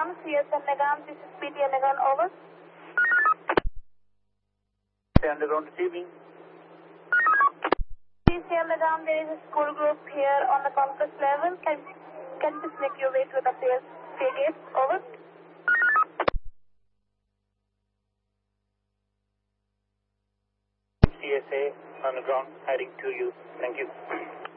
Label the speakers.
Speaker 1: Legan, CSM Legan, this is PTL Legan, over.
Speaker 2: Underground receiving.
Speaker 1: CSM Legan, there is a school group here on the concourse level. Can you just make your way to the pay gate, over.
Speaker 2: CSA underground heading to you. Thank you.